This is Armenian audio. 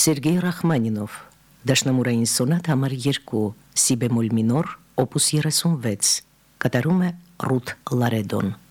Սերգեյ Ռախմանինով, Դաշնամուրային սոնատ համար 2, սի բեմոլ մինոր, օպուս 36, կատարում է Ռութ Լարեդոն։